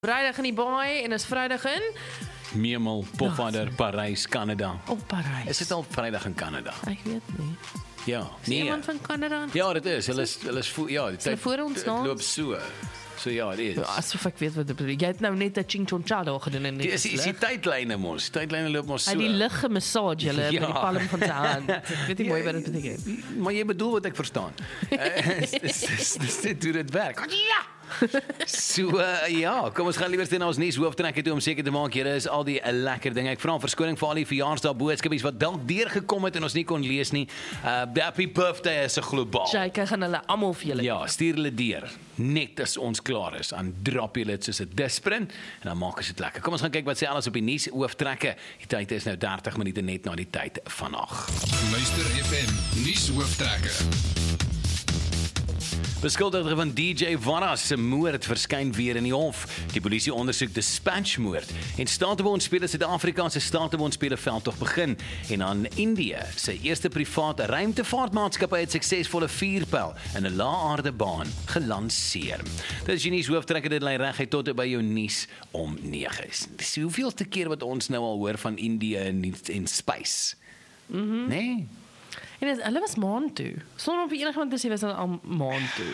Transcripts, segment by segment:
Vrydag in die baai en is Vrydag in Memel, Pofadder, Parys, Canada. Parys. Is dit al Vrydag in Canada? Ek weet nie. Ja, Nee. Iemand van Canada? Ja, dit is. Hulle is die tyd voor ons na? loop so. So ja, dit is. Asof ek weet wat dit bedoel. Jy het nou net 'n ching chong cha daar gedoen en Dis die tydlyne mos. Tydlyne loop mos so. Hy die lig gemassage julle met die palm van sy hand. Ek weet nie mooi wat dit beteken. Maar jy bedoel wat ek verstaan. Dis dit hoe dit werk. Ja. So ja, kom ons gaan liewer na ons nuus hooftrekke toe om seker te maak hier is al die lekker dinge. Ek vra verskoning vir al die verjaarsdag boodskapies wat dalk deurgekom het en ons nie kon lees nie. Happy birthday is 'n globaal. Jy gaan hulle almal vir julle. Ja, stuur hulle deur. Net as ons klaar is, dan drop jy dit soos 'n disprint en dan maak ons dit lekker. Kom ons gaan kyk wat sê alles op die nuus hooftrekke. Die tyd is nou 30 minute net na die tyd van 8. Luister FM nuus hooftrekke. Beskuldigde van DJ Varas se moord verskyn weer in die hof. Die polisie ondersoek dispatchmoord en Statebondspele Suid-Afrika se Statebondspele veldtog begin en dan Indië se eerste private ruimtevaartmaatskappy het suksesvolle vuurpyl in 'n lae-aarde baan gelanseer. Dit is die nuus hooftrekke, dit lei reguit tot by jou nuus om 9. Dis hoeveelste keer wat ons nou al hoor van Indië en space. Nee. En hulle was maan toe. Sonder om vir enigiemand te sê was hulle al maan toe.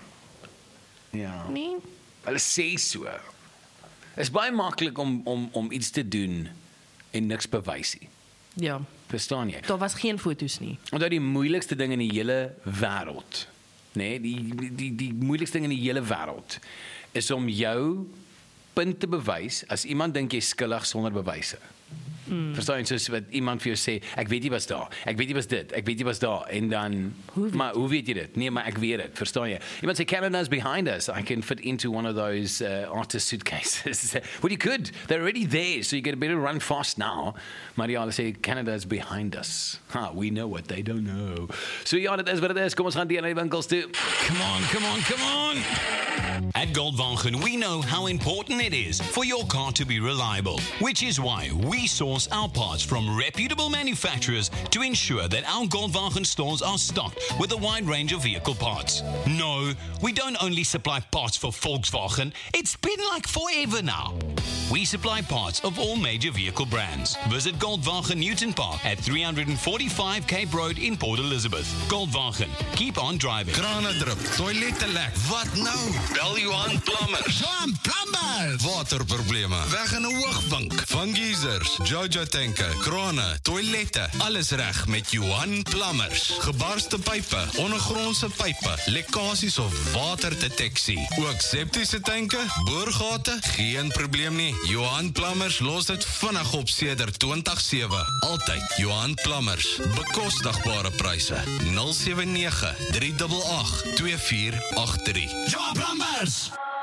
Ja. Nee. Hulle sê so. Is baie maklik om iets te doen en niks bewys nie. Ja. Verstaan jy? Daar was geen foto's nie. Onthou die moeilikste ding in die hele wêreld, nee, die moeilikste ding in die hele wêreld is om jou punt te bewys as iemand dink jy skuldig sonder bewyse. Verstaan jy, soos wat iemand vir jou sê, ek weet jy was daar, ek weet jy was dit, ek weet jy was daar, en dan, maar hoe weet jy dit? Nee, maar ek weet dit, verstaan jy? Iemand sê, Canada's behind us, I can fit into one of those artist suitcases. Well, you could, they're already there, so you get a better run fast now. Maar ja, hulle sê, Canada's behind us. We know what they don't know. So ja, dit is wat dit is, kom ons gaan die na die winkels toe. Come on. At Goldwagen, we know how important it is for your car to be reliable, which is why we source our parts from reputable manufacturers to ensure that our Goldwagen stores are stocked with a wide range of vehicle parts. No, we don't only supply parts for Volkswagen, it's been like forever now. We supply parts of all major vehicle brands. Visit Goldwagen Newton Park at 345 Cape Road in Port Elizabeth. Goldwagen, keep on driving. Krane drup, toilette lek. Wat nou? Bel Johan Plumbers. Johan Plumbers! Waterprobleme, weg in 'n hoogvink. Van geysers, Jojo tanke, krane, toilette, alles reg met Johan Plumbers. Gebarste pype, ondergrondse pype, lekkasies of waterdeteksie. Ook septiese tanke, boorgate, geen probleem nie. Johan Plumbers los dit vinnig op sedert 2007. Altyd Johan Plumbers. Bekostigbare pryse. 079 388 2483. Johan Plumbers!